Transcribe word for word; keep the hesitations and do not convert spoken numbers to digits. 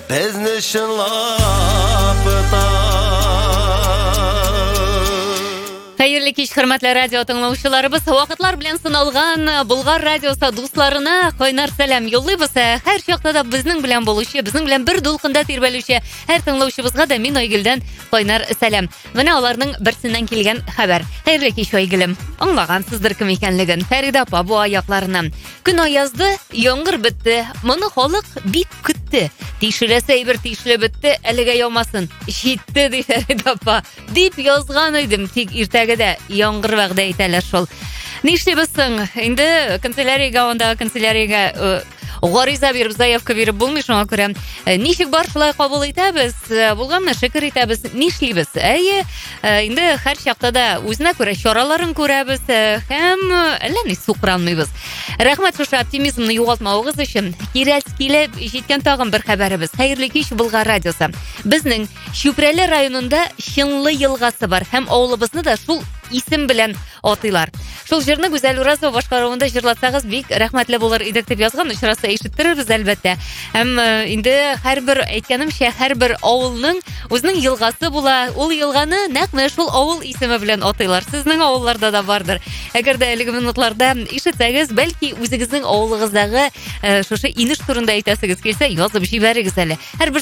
безне чынлап та. Хәерле кич, хөрмәтле радио тыңлаучыларыбыз, вакытлар белән сыналган Болгар радиосы дусларына кайнар сәлам юллыйбыз. Һәр чакта да безнең белән булучы, безнең белән бер дулкында тирбәлүче һәр тыңлаучыбызга да мин Айгөлдән кайнар сәлам. Менә аларның берсеннән килгән хәбәр. Хәерле кич, Айгөлем. Аңлагансыздыр кем икәнлеген. Фәрида апа бу аякларыннан. Көн аязды, яңгыр бетте. Моны халык бик көтте. Тишеләсә әйбер тишеле бетте, әлегә яумасын. Җитте ди Фәрида апа. Дип язган идем, тик иртәгәдә яңгыр вәгъдә итәләр шул. Нишлибез соң? Инде канцеляриягә анда канцеляриягә гариза биреп, заявка биреп булмый, шуңа күрә ничек бар шулай кабул итәбез, булганны шөкер итәбез, нишлибез? Әйе, инде һәр чакта да үзенә күрә чараларын күрәбез һәм әллә ни сукранмыйбыз. Рәхмәт шушы оптимизмны югалтмавыгыз өчен. Кирәс килеп җиткән тагын бер хәбәребез. Хәерле кич, Болгар радиосы. Безнең Чүпрәле районында Чынлы елгасы бар һәм авылыбызны да шул исем белән атыйлар. Шул җырны Гүзәл Уразова башкаруында җырлатсагыз бик рәхмәтле булыр идек дип язган. Очраса ишеттербез әлбәттә. Һәм инде һәрбер әйткәнемчә һәрбер авылның үзенең елгасы була. Ул елганы нәкъ менә шул авыл исеме белән атыйлар. Сезнең авылларда да бардыр. Әгәр дә әлеге минутларда ишетсәгез, бәлки үзегезнең авылыгыздагы шушы инеш турында әйтәсегез килсә, язып җибәрегез әле. Һәрбер